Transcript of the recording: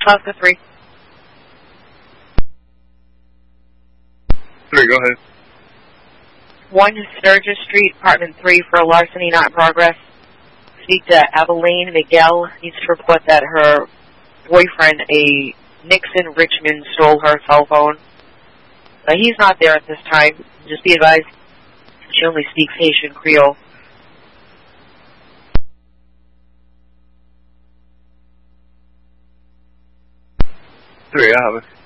Oscar 3. 3, go ahead. 1 Sturgis Street, Apartment 3, for a larceny not in progress. Speak to Evelyn Miguel. Needs to report that her boyfriend, a Nixon Richmond, stole her cell phone. He's not there at this time. Just be advised, she only speaks Haitian Creole. 3, I have it.